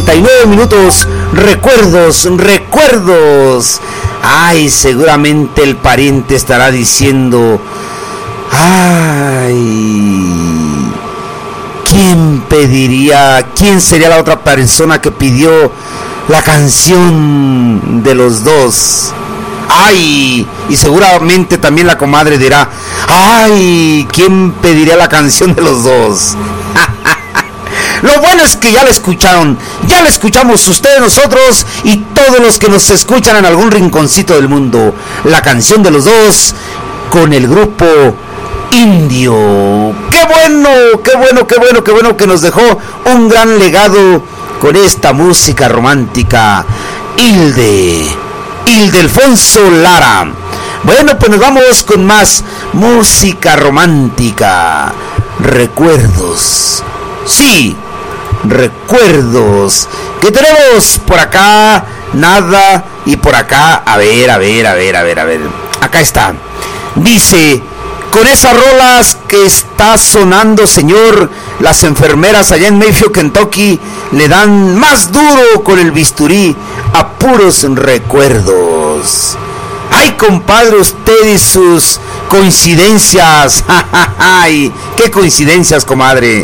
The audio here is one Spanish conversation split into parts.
49 minutos. Recuerdos. Ay, seguramente el pariente estará diciendo: ay, ¿quién sería la otra persona que pidió la canción de los dos? Ay, y seguramente también la comadre dirá: ay, ¿quién pediría la canción de los dos? Lo bueno es que ya la escucharon, ya la escuchamos ustedes, nosotros y todos los que nos escuchan en algún rinconcito del mundo. La canción de los dos con el grupo Indio. Qué bueno que nos dejó un gran legado con esta música romántica. Hilde Alfonso Lara. Bueno, pues nos vamos con más música romántica. Recuerdos. Sí, recuerdos. ¿Qué tenemos por acá? Nada. Y por acá, a ver. Acá está. Dice: con esas rolas que está sonando, señor, las enfermeras allá en Mayfield, Kentucky, le dan más duro con el bisturí a puros recuerdos. Ay, compadre, usted y sus coincidencias. Ay, qué coincidencias, comadre.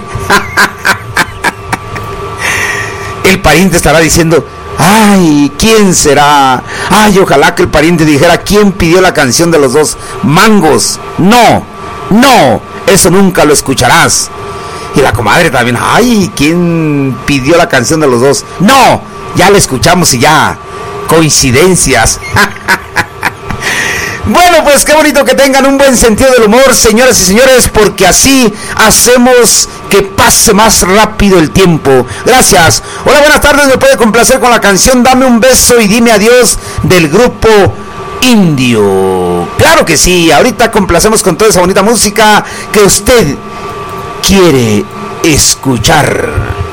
El pariente estará diciendo: ay, ¿quién será? Ay, ojalá que el pariente dijera: ¿quién pidió la canción de los dos mangos? No, eso nunca lo escucharás. Y la comadre también: ay, ¿quién pidió la canción de los dos? No, ya la escuchamos y ya. Coincidencias. Bueno, pues qué bonito que tengan un buen sentido del humor, señoras y señores, porque así hacemos que pase más rápido el tiempo. Gracias. Hola, buenas tardes. Me puede complacer con la canción Dame un beso y dime adiós del grupo Indio. Claro que sí. Ahorita complacemos con toda esa bonita música que usted quiere escuchar.